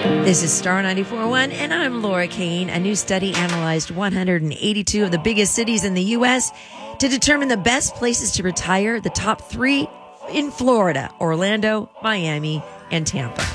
This is Star 94.1, and I'm Laura Kane. A new study analyzed 182 of the biggest cities in the U.S. to determine the best places to retire. The top 3 in Florida: Orlando, Miami, and Tampa.